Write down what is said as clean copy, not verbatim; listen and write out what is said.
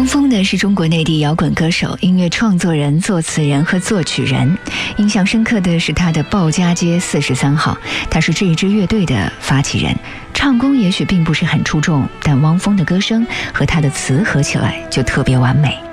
峰呢是中国内地摇滚歌手、音乐创作人、作词人和作曲人。印象深刻的是他的鲍家街43号，他是这一支乐队的发起人。唱功也许并不是很出众，但汪峰的歌声和他的词合起来就特别完美。